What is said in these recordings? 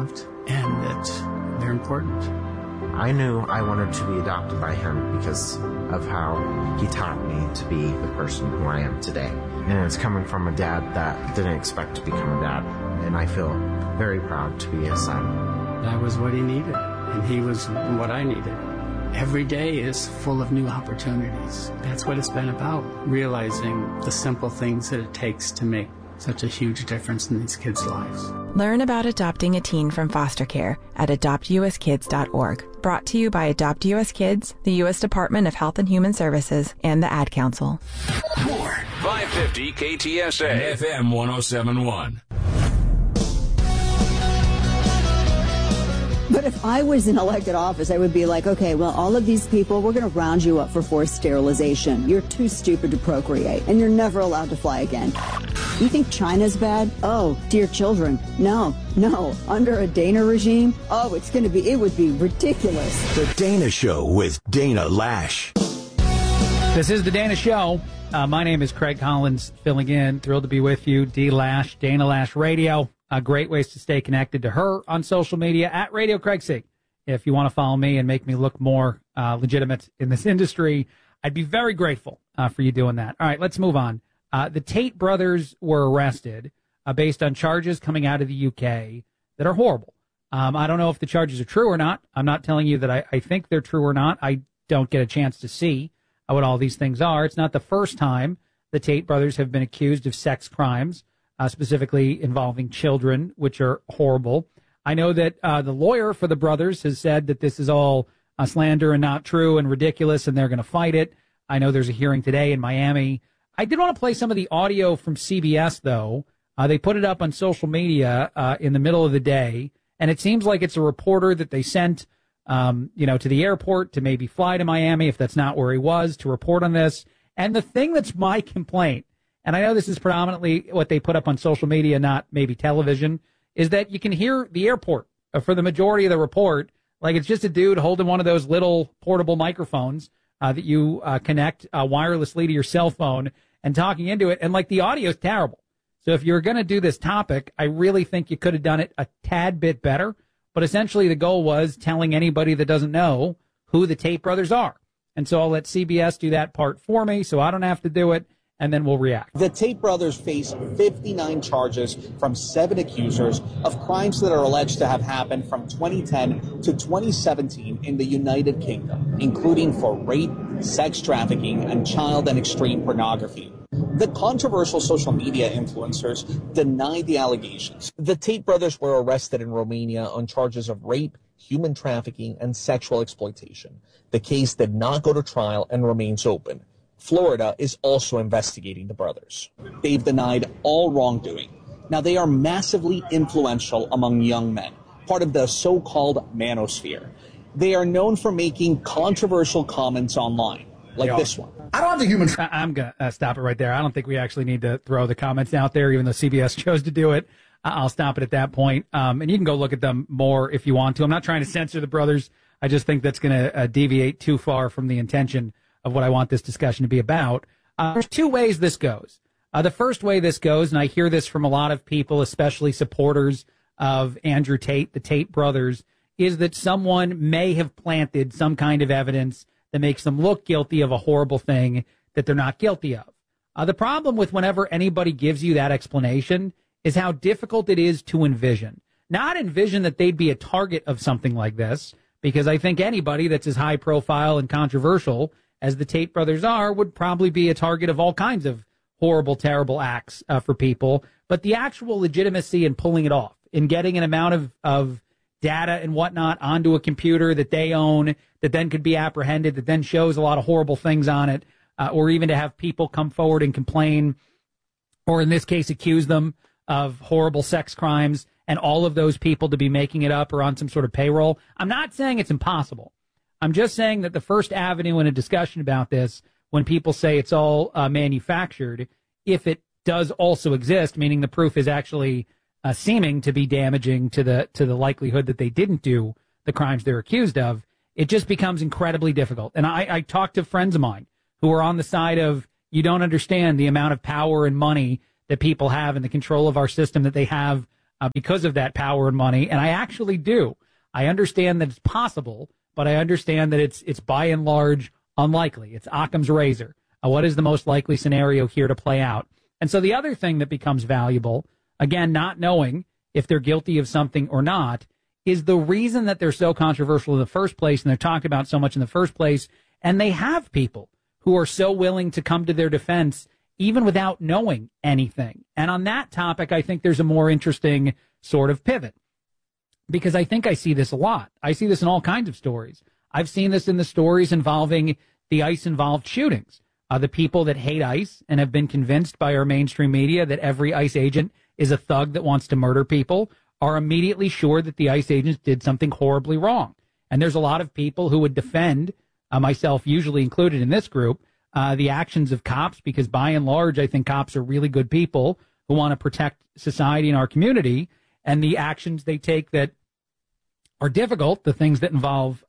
loved and that they're important. I knew I wanted to be adopted by him because of how he taught me to be the person who I am today. And it's coming from a dad that didn't expect to become a dad. And I feel very proud to be his son. I was what he needed, and he was what I needed. Every day is full of new opportunities. That's what it's been about, realizing the simple things that it takes to make such a huge difference in these kids' lives. Learn about adopting a teen from foster care at adoptuskids.org. Brought to you by Adopt US Kids, the U.S. Department of Health and Human Services, and the Ad Council. More 550 KTSA FM 1071. But if I was in elected office, I would be like, okay, well, all of these people, we're going to round you up for forced sterilization. You're too stupid to procreate, and you're never allowed to fly again. You think China's bad? Oh, dear children. No. Under a Dana regime? Oh, it would be ridiculous. The Dana Show with Dana Lash. This is The Dana Show. My name is Craig Collins, filling in. Thrilled to be with you. D Lash, Dana Lash Radio. Great ways to stay connected to her on social media at Radio Craig C. If you want to follow me and make me look more legitimate in this industry, I'd be very grateful for you doing that. All right, let's move on. The Tate brothers were arrested based on charges coming out of the UK that are horrible. I don't know if the charges are true or not. I'm not telling you that I think they're true or not. I don't get a chance to see what all these things are. It's not the first time the Tate brothers have been accused of sex crimes, specifically involving children, which are horrible. I know that the lawyer for the brothers has said that this is all slander and not true and ridiculous, and they're going to fight it. I know there's a hearing today in Miami. I did want to play some of the audio from CBS, though. They put it up on social media in the middle of the day, and it seems like it's a reporter that they sent to the airport to maybe fly to Miami, if that's not where he was, to report on this. And the thing that's my complaint, and I know this is predominantly what they put up on social media, not maybe television, is that you can hear the airport for the majority of the report. Like it's just a dude holding one of those little portable microphones that you connect wirelessly to your cell phone and talking into it. And like the audio is terrible. So if you're going to do this topic, I really think you could have done it a tad bit better. But essentially the goal was telling anybody that doesn't know who the Tate brothers are. And so I'll let CBS do that part for me so I don't have to do it. And then we'll react. The Tate brothers face 59 charges from 7 accusers of crimes that are alleged to have happened from 2010 to 2017 in the United Kingdom, including for rape, sex trafficking, and child and extreme pornography. The controversial social media influencers denied the allegations. The Tate brothers were arrested in Romania on charges of rape, human trafficking, and sexual exploitation. The case did not go to trial and remains open. Florida is also investigating the brothers. They've denied all wrongdoing. Now, they are massively influential among young men, part of the so-called manosphere. They are known for making controversial comments online, like this one. I don't have the human... I'm going to stop it right there. I don't think we actually need to throw the comments out there, even though CBS chose to do it. I'll stop it at that point. And you can go look at them more if you want to. I'm not trying to censor the brothers. I just think that's going to deviate too far from the intention of what I want this discussion to be about. There's 2 ways this goes. The first way this goes, and I hear this from a lot of people, especially supporters of Andrew Tate, the Tate brothers, is that someone may have planted some kind of evidence that makes them look guilty of a horrible thing that they're not guilty of. The problem with whenever anybody gives you that explanation is how difficult it is to envision. Not envision that they'd be a target of something like this, because I think anybody that's as high profile and controversial as the Tate brothers are would probably be a target of all kinds of horrible, terrible acts for people. But the actual legitimacy in pulling it off, in getting an amount of data and whatnot onto a computer that they own, that then could be apprehended, that then shows a lot of horrible things on it, or even to have people come forward and complain, or in this case accuse them of horrible sex crimes, and all of those people to be making it up or on some sort of payroll. I'm not saying it's impossible. I'm just saying that the first avenue in a discussion about this, when people say it's all manufactured, if it does also exist, meaning the proof is actually seeming to be damaging to the likelihood that they didn't do the crimes they're accused of, it just becomes incredibly difficult. And I talked to friends of mine who are on the side of, you don't understand the amount of power and money that people have and the control of our system that they have because of that power and money. And I actually do. I understand that it's possible, but I understand that it's by and large unlikely. It's Occam's razor. What is the most likely scenario here to play out? And so the other thing that becomes valuable, again, not knowing if they're guilty of something or not, is the reason that they're so controversial in the first place and they're talked about so much in the first place. And they have people who are so willing to come to their defense even without knowing anything. And on that topic, I think there's a more interesting sort of pivot, because I think I see this a lot. I see this in all kinds of stories. I've seen this in the stories involving the ICE-involved shootings. The people that hate ICE and have been convinced by our mainstream media that every ICE agent is a thug that wants to murder people are immediately sure that the ICE agents did something horribly wrong. And there's a lot of people who would defend, myself usually included in this group, the actions of cops, because by and large, I think cops are really good people who want to protect society and our community, and the actions they take that are difficult, the things that involve,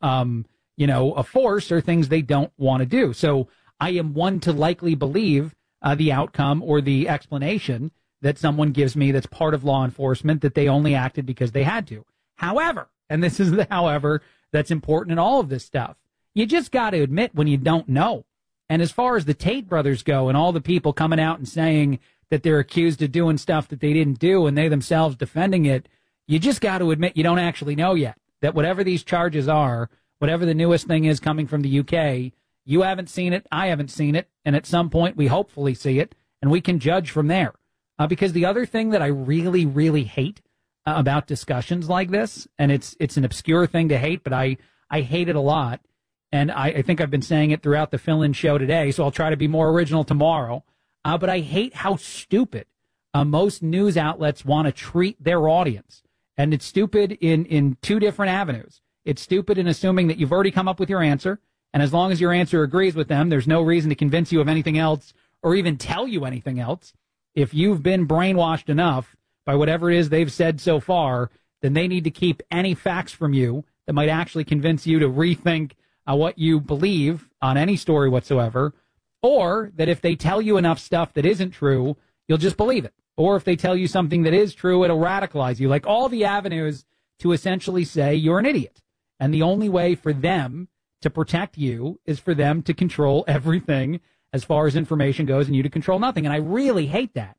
a force, are things they don't want to do. So I am one to likely believe the outcome or the explanation that someone gives me that's part of law enforcement, that they only acted because they had to. However, and this is the however that's important in all of this stuff, you just got to admit when you don't know. And as far as the Tate brothers go and all the people coming out and saying that they're accused of doing stuff that they didn't do and they themselves defending it, you just got to admit you don't actually know yet. That whatever these charges are, whatever the newest thing is coming from the UK, you haven't seen it, I haven't seen it, and at some point we hopefully see it, and we can judge from there. Because the other thing that I really, really hate about discussions like this, and it's an obscure thing to hate, but I hate it a lot, and I think I've been saying it throughout the fill-in show today, so I'll try to be more original tomorrow, but I hate how stupid most news outlets want to treat their audience. And it's stupid in two different avenues. It's stupid in assuming that you've already come up with your answer, and as long as your answer agrees with them, there's no reason to convince you of anything else or even tell you anything else. If you've been brainwashed enough by whatever it is they've said so far, then they need to keep any facts from you that might actually convince you to rethink what you believe on any story whatsoever, or that if they tell you enough stuff that isn't true, you'll just believe it. Or if they tell you something that is true, it'll radicalize you. Like all the avenues to essentially say you're an idiot. And the only way for them to protect you is for them to control everything as far as information goes and you to control nothing. And I really hate that.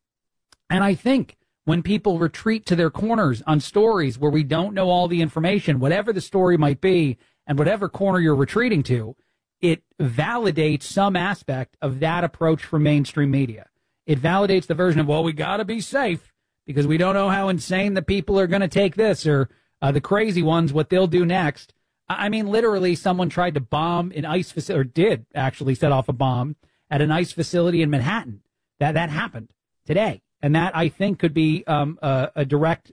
And I think when people retreat to their corners on stories where we don't know all the information, whatever the story might be and whatever corner you're retreating to, it validates some aspect of that approach from mainstream media. It validates the version of, well, we got to be safe because we don't know how insane the people are going to take this, or the crazy ones, what they'll do next. I mean, literally, someone tried to bomb an ICE facility, or did actually set off a bomb at an ICE facility in Manhattan. That happened today. And that, I think, could be a direct,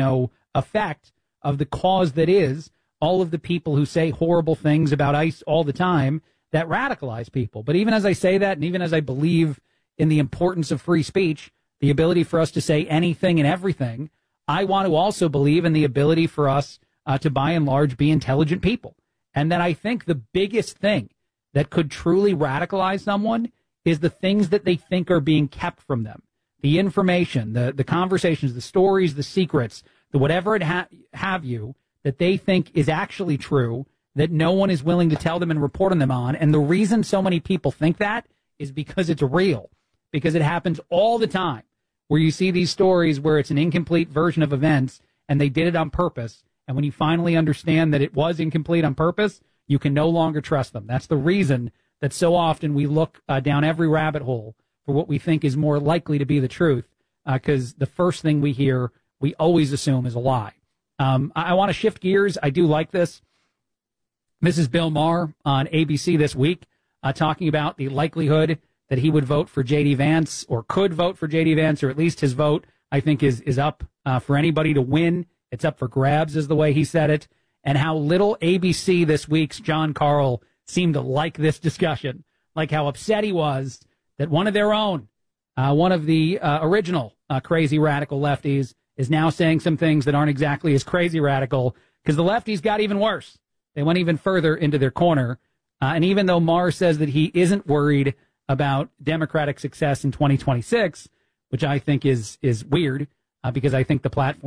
effect of the cause that is all of the people who say horrible things about ICE all the time that radicalize people. But even as I say that, and even as I believe in the importance of free speech, the ability for us to say anything and everything, I want to also believe in the ability for us to, by and large, be intelligent people. And that I think the biggest thing that could truly radicalize someone is the things that they think are being kept from them. The information, the conversations, the stories, the secrets, the whatever it have you, that they think is actually true, that no one is willing to tell them and report on them on. And the reason so many people think that is because it's real, because it happens all the time, where you see these stories where it's an incomplete version of events and they did it on purpose. And when you finally understand that it was incomplete on purpose, you can no longer trust them. That's the reason that so often we look down every rabbit hole for what we think is more likely to be the truth, because the first thing we hear, we always assume is a lie. I want to shift gears. I do like this. This is Bill Maher on ABC this week, talking about the likelihood that he would vote for J.D. Vance, or could vote for J.D. Vance, or at least his vote, I think, is up for anybody to win. It's up for grabs, is the way he said it, and how little ABC this week's John Carl seemed to like this discussion, like how upset he was that one of their own, one of the original crazy radical lefties, is now saying some things that aren't exactly as crazy radical, because the lefties got even worse. They went even further into their corner. And even though Maher says that he isn't worried about Democratic success in 2026, which I think is weird, because I think the platform